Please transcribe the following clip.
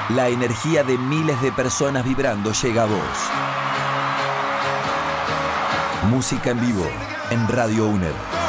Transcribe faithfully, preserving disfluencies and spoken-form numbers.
La energía de miles de personas vibrando llega a vos. Música en vivo en Radio UNED.